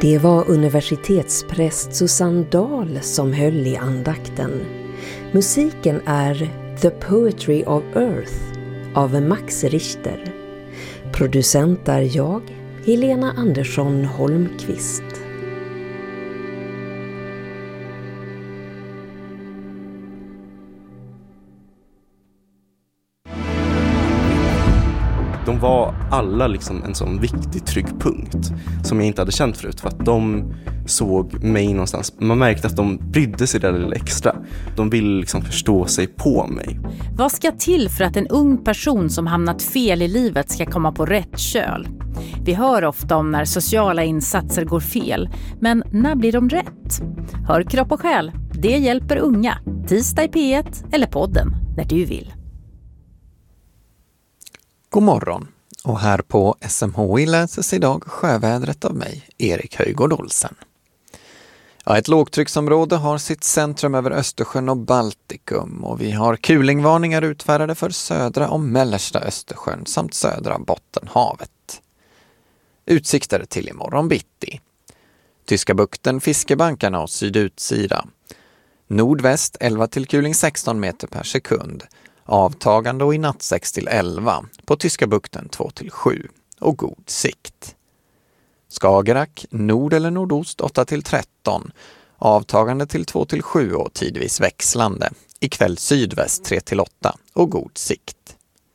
Det var universitetspräst Susanne Dahl som höll i andakten. Musiken är The Poetry of Earth av Max Richter. Producent är jag, Helena Andersson Holmqvist. De var alla liksom en sån viktig trygg punkt som jag inte hade känt förut, för att de såg mig någonstans. Man märkte att de brydde sig där lite extra. De ville liksom förstå sig på mig. Vad ska till för att en ung person som hamnat fel i livet ska komma på rätt köl? Vi hör ofta om när sociala insatser går fel, men när blir de rätt? Hör Kropp och själ, det hjälper unga. Tisdag i P1 eller podden, när du vill. God morgon, och här på SMHI läses idag sjövädret av mig, Erik Höjgård Olsen. Ja, ett lågtrycksområde har sitt centrum över Östersjön och Baltikum, och vi har kulingvarningar utfärdade för södra och mellersta Östersjön samt södra Bottenhavet. Utsikter till imorgon bitti. Tyska bukten, fiskebankarna och sydutsida. Nordväst 11 till kuling 16 meter per sekund. Avtagande och i natt 6 till 11. På Tyska bukten 2 till 7. Och god sikt. Skagerrak, nord eller nordost 8 till 13. Avtagande till 2 till 7 och tidvis växlande. Ikväll sydväst 3 till 8 och god sikt.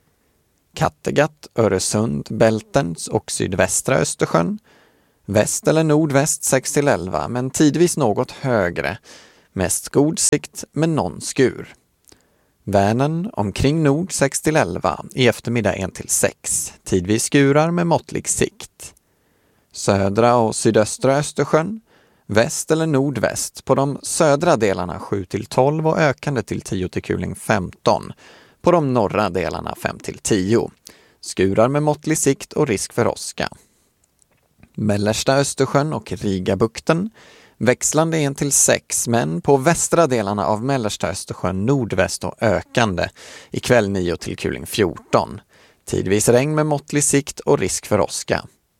Kattegatt, Öresund, Bältens och sydvästra Östersjön. Väst eller nordväst 6 till 11, men tidvis något högre. Mest god sikt med någon skur. Vänern omkring nord 6 till 11, i eftermiddag 1 till 6. Tidvis skurar med måttlig sikt. Södra och sydöstra Östersjön. Väst eller nordväst. På de södra delarna 7 till 12 och ökande till 10 till kuling 15. På de norra delarna 5 till 10. Skurar med måttlig sikt och risk för åska. Mellersta Östersjön och Rigabukten. Växlande 1 till 6, men på västra delarna av mellersta Östersjön nordväst och ökande. Ikväll 9 till kuling 14. Tidvis regn med måttlig sikt och risk för åska.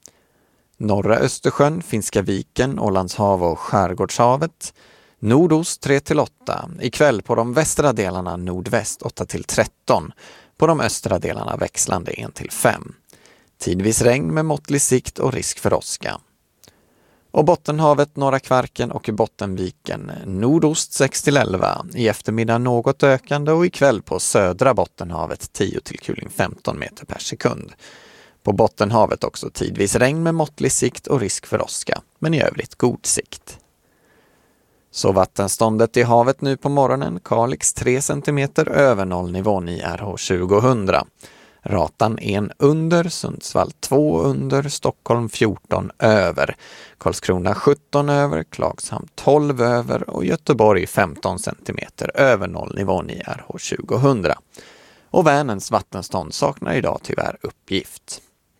Norra Östersjön, Finska viken, Ålandshav och Skärgårdshavet. Nordost 3 till 8. Ikväll på de västra delarna nordväst 8 till 13. På de östra delarna växlande 1 till 5. Tidvis regn med måttlig sikt och risk för åska. Och Bottenhavet, Norra Kvarken och Bottenviken, nordost 6 till 11. I eftermiddag något ökande och ikväll på södra Bottenhavet 10 till kuling 15 meter per sekund. På Bottenhavet också tidvis regn med måttlig sikt och risk för åska, men i övrigt god sikt. Så vattenståndet i havet nu på morgonen, Kalix 3 cm över nollnivån i RH 2000. Ratan 1 under, Sundsvall 2 under, Stockholm 14 över, Karlskrona 17 över, Klagshamn 12 över och Göteborg 15 cm över nollnivån i RH 2000. Och Vänerns vattenstånd saknar idag tyvärr uppgift.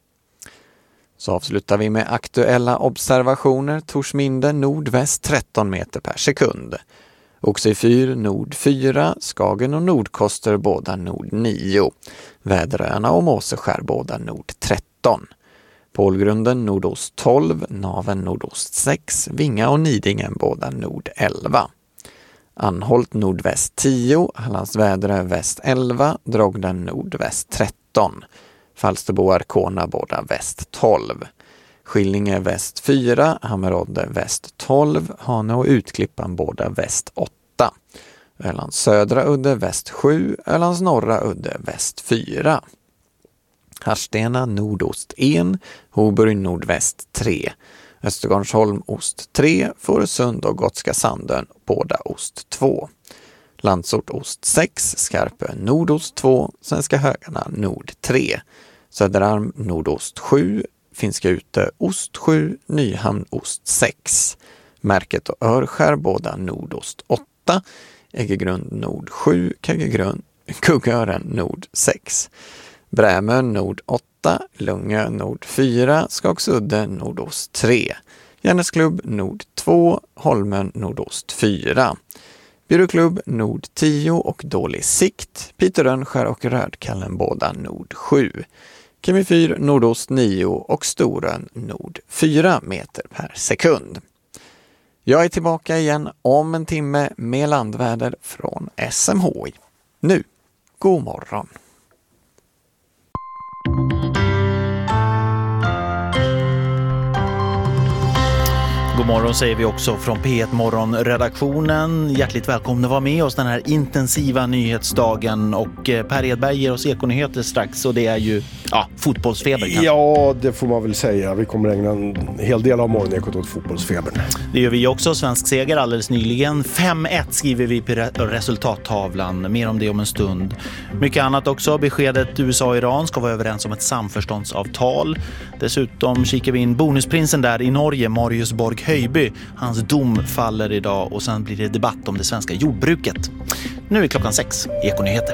Så avslutar vi med aktuella observationer. Torsminde nordväst 13 meter per sekund. Oxyfyr nord 4, Skagen och Nordkoster båda nord 9. Väderöarna och Måseskär båda nord 13. Pålgrunden nordost 12, Naven nordost 6, Vinga och Nidingen båda nord 11. Anholt nordväst 10, Hallands Väderö väst 11, Drogden nordväst 13. Falsterbo Arkona båda väst 12. Skillinge väst 4, Hammerodde väst 12, Hane och Utklippan båda väst 8. Ölands södra udde väst 7, Ölands norra udde väst 4. Harstena nordost 1, Hoburg nordväst 3. Östergarnsholm ost 3, Fårösund och Gotska Sandön båda ost 2. Landsort ost 6, Skarpö nordost 2, Svenska Högarna nord 3. Söderarm nordost 7, Finska Ute ost 7, Nyhamn ost 6. Märket och Örskär båda nordost 8. Äggegrund nord 7, Kuggören nord 6. Brämön nord 8, Lungö nord 4, Skagsudde nordost 3. Järnesklubb nord 2, Holmön nordost 4. Byroklubb nord 10 och dålig sikt. Piteå Rönnskär och Rödkallen båda nord 7. Kemi-fyr nordost 9 och Storön nord 4 meter per sekund. Jag är tillbaka igen om en timme med landväder från SMHI. Nu, god morgon! God morgon säger vi också från P1 Morgon-redaktionen. Hjärtligt välkomna att vara med oss den här intensiva nyhetsdagen. Och Per Edberg ger oss ekonyheter strax och det är ju fotbollsfeber kanske. Ja, det får man väl säga. Vi kommer ägna en hel del av morgonekot åt fotbollsfebern. Det gör vi också. Svensk seger alldeles nyligen. 5-1 skriver vi på resultattavlan. Mer om det om en stund. Mycket annat också. Beskedet USA och Iran ska vara överens om ett samförståndsavtal. Dessutom kikar vi in bonusprinsen där i Norge, Marius Borg Höjby. Hans dom faller idag och sen blir det debatt om det svenska jordbruket. Nu är klockan 6. Ekonyheter.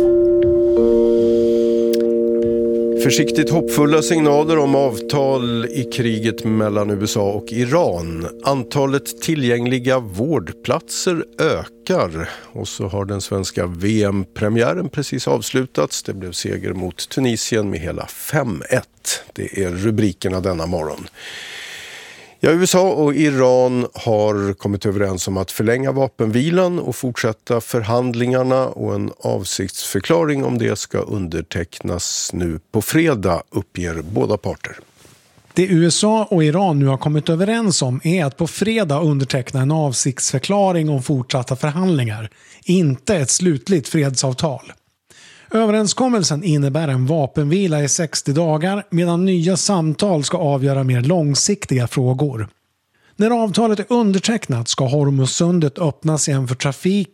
Försiktigt hoppfulla signaler om avtal i kriget mellan USA och Iran. Antalet tillgängliga vårdplatser ökar. Och så har den svenska VM-premiären precis avslutats. Det blev seger mot Tunisien med hela 5-1. Det är rubrikerna denna morgon. Ja, USA och Iran har kommit överens om att förlänga vapenvilan och fortsätta förhandlingarna, och en avsiktsförklaring om det ska undertecknas nu på fredag, uppger båda parter. Det USA och Iran nu har kommit överens om är att på fredag underteckna en avsiktsförklaring om fortsatta förhandlingar, inte ett slutligt fredsavtal. Överenskommelsen innebär en vapenvila i 60 dagar medan nya samtal ska avgöra mer långsiktiga frågor. När avtalet är undertecknat ska Hormuzsundet öppnas igen för trafik